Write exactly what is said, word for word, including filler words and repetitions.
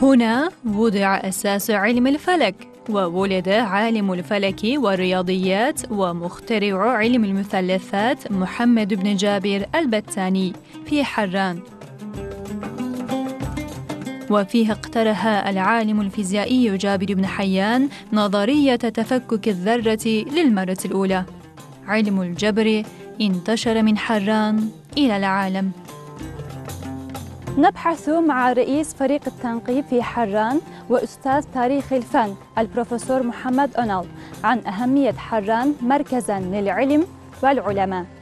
هنا وضع أساس علم الفلك، وولد عالم الفلك والرياضيات ومخترع علم المثلثات محمد بن جابر البتاني في حران، وفيه اقترح العالم الفيزيائي جابر بن حيان نظرية تفكك الذرة للمرة الأولى. علم الجبر انتشر من حران إلى العالم. نبحث مع رئيس فريق التنقيب في حران وأستاذ تاريخ الفن البروفيسور محمد أونال عن أهمية حران مركزاً للعلم والعلماء.